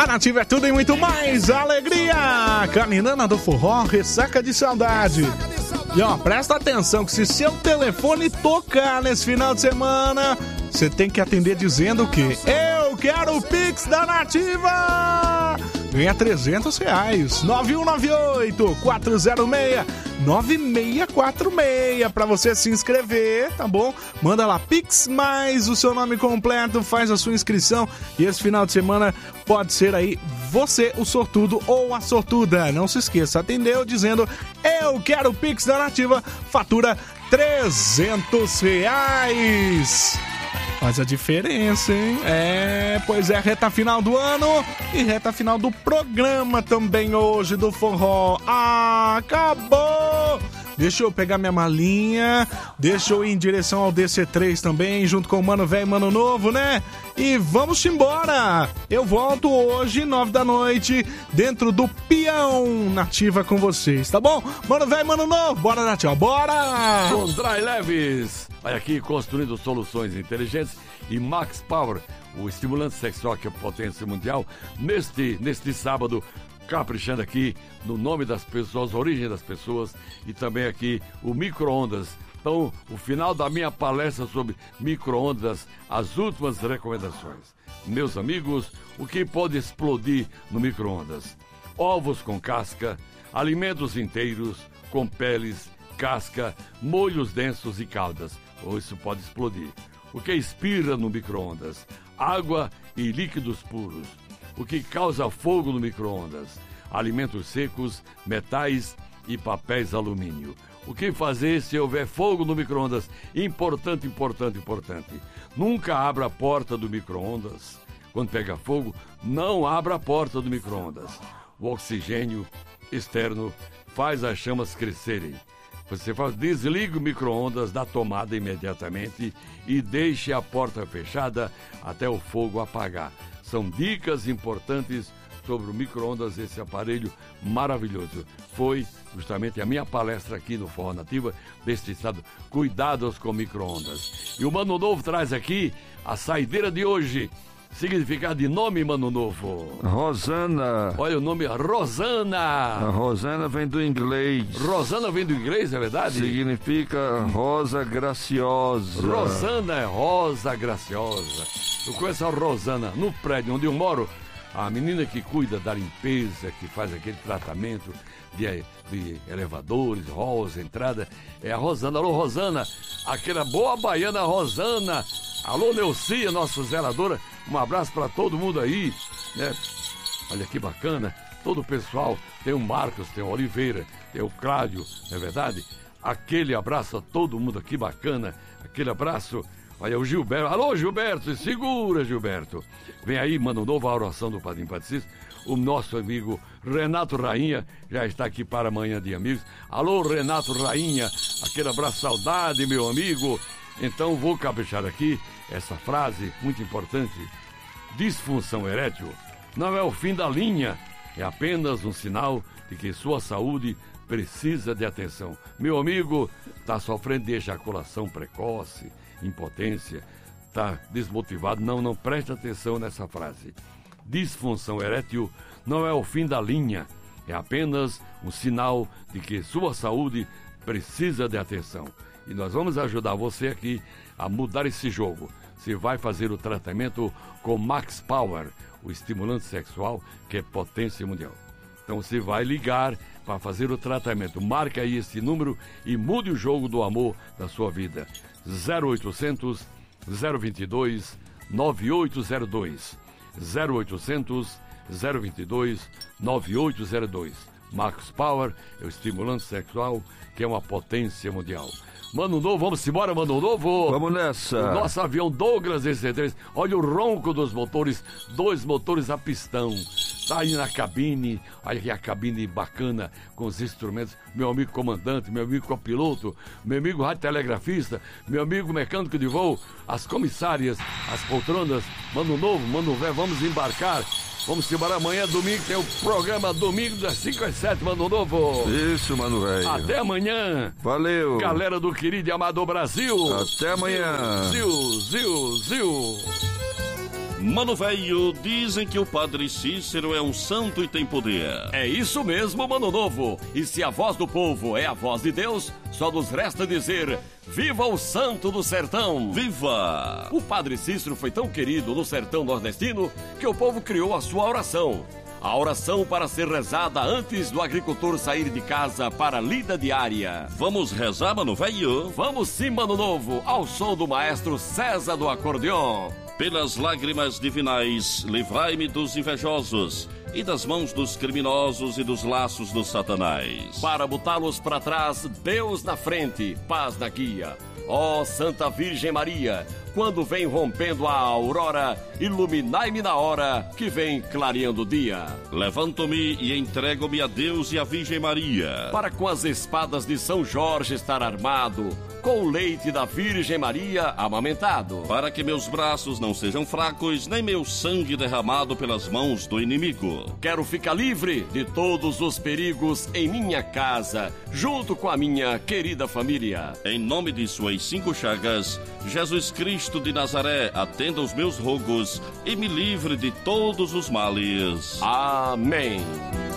A Nativa é tudo e muito mais alegria. Caminhando do forró, ressaca de saudade. E ó, presta atenção que se seu telefone tocar nesse final de semana, você tem que atender dizendo que eu quero o Pix da Nativa. Ganha R$300. 9198-406-9646 pra você se inscrever, tá bom? Manda lá, Pix mais o seu nome completo, faz a sua inscrição e esse final de semana pode ser aí você o sortudo ou a sortuda. Não se esqueça, atendeu dizendo eu quero o Pix da Nativa, fatura R$300. Faz a diferença, hein? Pois é, reta final do ano e reta final do programa também hoje do forró. Acabou! Deixa eu pegar minha malinha, deixa eu ir em direção ao DC3 também, junto com o Mano Velho e Mano Novo, né? E vamos embora! Eu volto hoje, 9 da noite, dentro do Peão Nativa com vocês, tá bom? Mano Velho e Mano Novo, bora Nativa, bora! Condrai Leves, vai aqui construindo soluções inteligentes e Max Power, o estimulante sexual que é potência mundial, neste sábado, caprichando aqui no nome das pessoas, origem das pessoas e também aqui o micro-ondas. Então, o final da minha palestra sobre micro-ondas, as últimas recomendações. Meus amigos, o que pode explodir no micro-ondas? Ovos com casca, alimentos inteiros, com peles, casca, molhos densos e caldas. Ou isso pode explodir. O que expira no micro-ondas? Água e líquidos puros. O que causa fogo no micro-ondas? Alimentos secos, metais e papéis alumínio. O que fazer se houver fogo no micro-ondas? Importante. Nunca abra a porta do micro-ondas. Quando pega fogo, não abra a porta do micro-ondas. O oxigênio externo faz as chamas crescerem. Você desliga o micro-ondas da tomada imediatamente e deixe a porta fechada até o fogo apagar. São dicas importantes sobre o micro-ondas, esse aparelho maravilhoso. Foi justamente a minha palestra aqui no Forró Nativa deste estado. Cuidados com micro-ondas. E o Mano Novo traz aqui a saideira de hoje. Significado de nome, Mano Novo? Rosana. Olha o nome, Rosana. A Rosana vem do inglês. Rosana vem do inglês, é verdade? Significa rosa graciosa. Rosana é rosa graciosa. Eu conheço a Rosana no prédio onde eu moro. A menina que cuida da limpeza, que faz aquele tratamento de elevadores, halls, entrada, é a Rosana. Alô, Rosana, aquela boa baiana Rosana. Alô, Neucia, nossa zeladora. Um abraço para todo mundo aí, né? Olha que bacana. Todo o pessoal, tem o Marcos, tem o Oliveira, tem o Cláudio, não é verdade? Aquele abraço a todo mundo aqui, bacana. Aquele abraço. Olha o Gilberto. Alô, Gilberto, segura, Gilberto. Vem aí, Mano Novo, a oração do Padrinho Patricis. O nosso amigo Renato Rainha já está aqui para amanhã de amigos. Alô, Renato Rainha, aquele abraço, saudade, meu amigo. Então vou caprichar aqui essa frase muito importante. Disfunção erétil não é o fim da linha, é apenas um sinal de que sua saúde precisa de atenção. Meu amigo está sofrendo de ejaculação precoce, impotência, está desmotivado. Não preste atenção nessa frase. Disfunção erétil não é o fim da linha, é apenas um sinal de que sua saúde precisa de atenção. E nós vamos ajudar você aqui a mudar esse jogo. Você vai fazer o tratamento com Max Power, o estimulante sexual que é potência mundial. Então você vai ligar para fazer o tratamento. Marca aí esse número e mude o jogo do amor da sua vida. 0800 022 9802. 0800 022 9802. Max Power é o estimulante sexual que é uma potência mundial. Mano Novo, vamos embora, Mano Novo? Vamos nessa. O nosso avião Douglas DC-3, olha o ronco dos motores, 2 motores a pistão. Tá aí na cabine, olha que a cabine bacana, com os instrumentos. Meu amigo comandante, meu amigo copiloto, meu amigo radiotelegrafista, meu amigo mecânico de voo, as comissárias, as poltronas. Mano Novo, Mano Velho, vamos embarcar. Vamos embora amanhã, domingo, tem o programa Domingo das 5 às 7, Mano Novo. Isso, Mano Velho. Até amanhã. Valeu. Galera do querido e amado Brasil. Até amanhã. Zil. Mano velho, dizem que o Padre Cícero é um santo e tem poder. É isso mesmo, Mano Novo. E se a voz do povo é a voz de Deus, só nos resta dizer: viva o santo do sertão! Viva! O Padre Cícero foi tão querido no sertão nordestino que o povo criou a sua oração. A oração para ser rezada antes do agricultor sair de casa para a lida diária. Vamos rezar, mano velho? Vamos sim, Mano Novo, ao som do maestro César do acordeon. Pelas lágrimas divinais, livrai-me dos invejosos e das mãos dos criminosos e dos laços do Satanás. Para botá-los para trás, Deus na frente, paz na guia. Ó Santa Virgem Maria, quando vem rompendo a aurora, iluminai-me na hora que vem clareando o dia. Levanto-me e entrego-me a Deus e à Virgem Maria, para com as espadas de São Jorge estar armado, com o leite da Virgem Maria amamentado, para que meus braços não sejam fracos, nem meu sangue derramado pelas mãos do inimigo. Quero ficar livre de todos os perigos em minha casa, junto com a minha querida família. Em nome de suas 5 chagas, Jesus Cristo de Nazaré, atenda os meus rogos e me livre de todos os males. Amém.